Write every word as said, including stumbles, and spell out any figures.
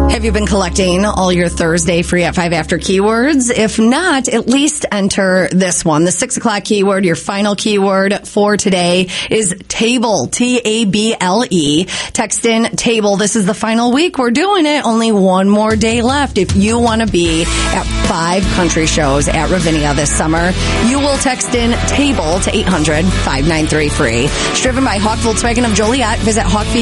Have you been collecting all your Thursday free at five after keywords? If not, at least enter this one. The six o'clock keyword, your final keyword for today is table, T A B L E. Text in table. This is the final week. We're doing it. Only one more day left. If you want to be at five country shows at Ravinia this summer, you will text in table to eight hundred, five nine three, free. It's driven by Hawk Volkswagen of Joliet. Visit Hawk